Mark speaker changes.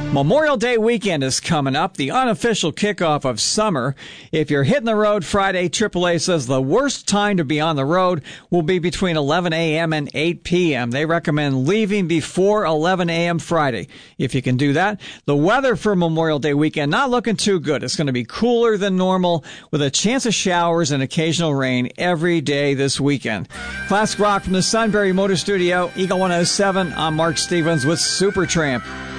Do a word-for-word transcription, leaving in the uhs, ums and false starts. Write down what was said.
Speaker 1: Memorial Day weekend is coming up, the unofficial kickoff of summer. If you're hitting the road Friday, triple A says the worst time to be on the road will be between eleven a.m. and eight p.m. They recommend leaving before eleven a.m. Friday. If you can do that, the weather for Memorial Day weekend not looking too good. It's going to be cooler than normal with a chance of showers and occasional rain every day this weekend. Classic rock from the Sunbury Motor Studio, Eagle one oh seven. I'm Mark Stevens with Supertramp.